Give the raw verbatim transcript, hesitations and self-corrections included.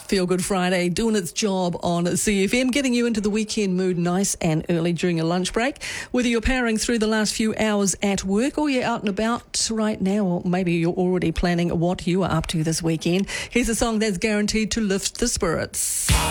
Feel Good Friday doing its job on C F M, getting you into the weekend mood nice and early during a lunch break. Whether you're powering through the last few hours at work or you're out and about right now, or maybe you're already planning what you are up to this weekend, here's a song that's guaranteed to lift the spirits.